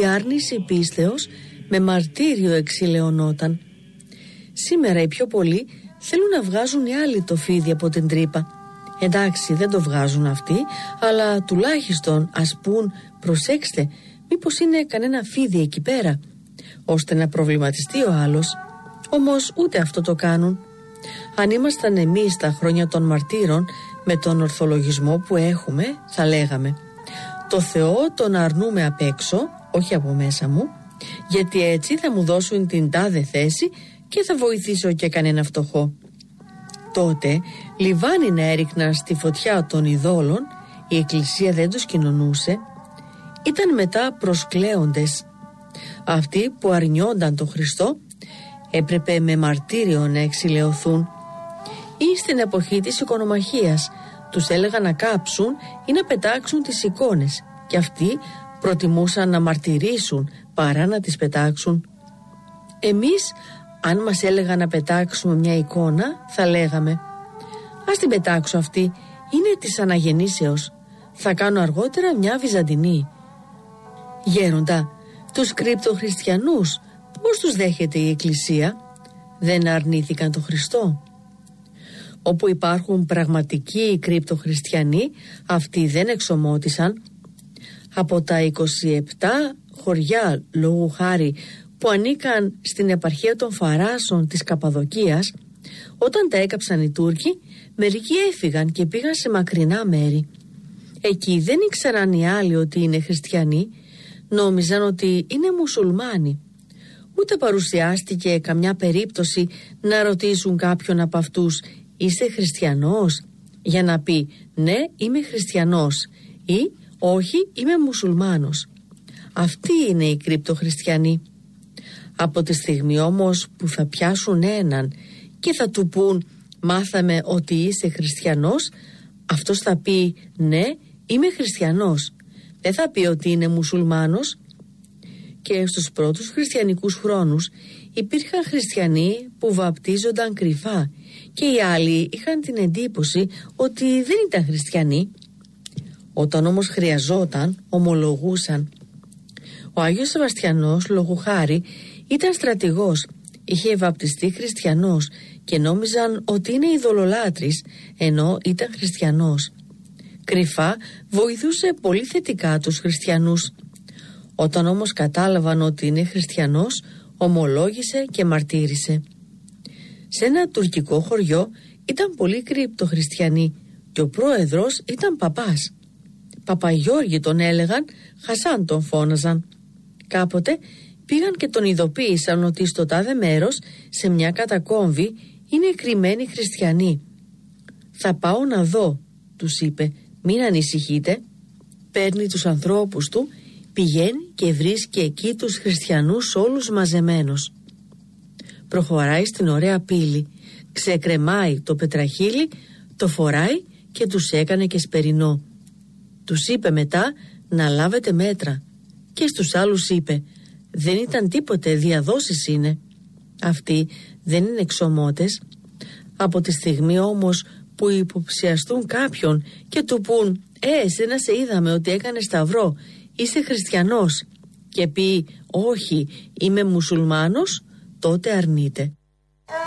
η άρνηση πίστεως με μαρτύριο εξηλαιωνόταν. Σήμερα οι πιο πολλοί θέλουν να βγάζουν οι άλλοι το φίδι από την τρύπα. Εντάξει, δεν το βγάζουν αυτοί, αλλά τουλάχιστον ας πούν, προσέξτε, μήπως είναι κανένα φίδι εκεί πέρα, ώστε να προβληματιστεί ο άλλος. Όμως ούτε αυτό το κάνουν. Αν ήμασταν εμείς τα χρόνια των μαρτύρων, με τον ορθολογισμό που έχουμε, θα λέγαμε: το Θεό τον αρνούμε απ' έξω, όχι από μέσα μου, γιατί έτσι θα μου δώσουν την τάδε θέση και θα βοηθήσω και κανένα φτωχό. Τότε λιβάνι να έριχναν στη φωτιά των ειδόλων, η Εκκλησία δεν τους κοινωνούσε. Ήταν μετά προσκλέοντες. Αυτοί που αρνιόνταν τον Χριστό έπρεπε με μαρτύριο να εξηλαιωθούν. Ή στην εποχή της οικονομαχίας τους έλεγαν να κάψουν ή να πετάξουν τις εικόνες, και αυτοί προτιμούσαν να μαρτυρήσουν παρά να τις πετάξουν. Εμείς, αν μας έλεγαν να πετάξουμε μια εικόνα, θα λέγαμε: ας την πετάξω αυτή, είναι της αναγεννήσεως, θα κάνω αργότερα μια βυζαντινή. Γέροντα, τους κρυπτοχριστιανούς πώς τους δέχεται η Εκκλησία? Δεν αρνήθηκαν τον Χριστό? Όπου υπάρχουν πραγματικοί κρυπτοχριστιανοί, αυτοί δεν εξομότησαν. Από τα 27 χωριά, λόγου χάρη, που ανήκαν στην επαρχία των Φαράσων της Καπαδοκίας, όταν τα έκαψαν οι Τούρκοι, μερικοί έφυγαν και πήγαν σε μακρινά μέρη. Εκεί δεν ήξεραν οι άλλοι ότι είναι χριστιανοί, νόμιζαν ότι είναι μουσουλμάνοι. Ούτε παρουσιάστηκε καμιά περίπτωση να ρωτήσουν κάποιον από αυτούς: είσαι χριστιανός? Για να πει ναι, είμαι χριστιανός, ή όχι, είμαι μουσουλμάνος. Αυτοί είναι οι κρυπτοχριστιανοί. Από τη στιγμή όμως που θα πιάσουν έναν και θα του πούν: μάθαμε ότι είσαι χριστιανός, αυτός θα πει ναι, είμαι χριστιανός. Δεν θα πει ότι είναι μουσουλμάνος. Και στους πρώτους χριστιανικούς χρόνους υπήρχαν χριστιανοί που βαπτίζονταν κρυφά και οι άλλοι είχαν την εντύπωση ότι δεν ήταν χριστιανοί. Όταν όμως χρειαζόταν, ομολογούσαν. Ο Άγιος Σεβαστιανός, λόγου χάρη, ήταν στρατηγός, είχε βαπτιστεί χριστιανός και νόμιζαν ότι είναι ειδωλολάτρης, ενώ ήταν χριστιανός. Κρυφά βοηθούσε πολύ θετικά τους χριστιανούς. Όταν όμως κατάλαβαν ότι είναι χριστιανός, ομολόγησε και μαρτύρησε. Σε ένα τουρκικό χωριό ήταν πολύ κρυπτοχριστιανοί και ο πρόεδρος ήταν παπάς. Παπαγιώργη τον έλεγαν, Χασάν τον φώναζαν. Κάποτε πήγαν και τον ειδοποίησαν ότι στο τάδε μέρος, σε μια κατακόμβη, είναι κρυμμένοι χριστιανοί. «Θα πάω να δω», τους είπε, «μην ανησυχείτε». Παίρνει τους ανθρώπους του, πηγαίνει και βρίσκει εκεί τους χριστιανούς όλους μαζεμένους. Προχωράει στην ωραία πύλη, ξεκρεμάει το πετραχύλι, το φοράει και τους έκανε και σπερινό. Τους είπε μετά να λάβετε μέτρα και στους άλλους είπε: δεν ήταν τίποτε, διαδόσεις είναι. Αυτοί δεν είναι εξομότες. Από τη στιγμή όμως που υποψιαστούν κάποιον και του πούν: εσένα σε είδαμε ότι έκανε σταυρό, είσαι χριστιανός, και πει: όχι, είμαι μουσουλμάνος, τότε αρνείται.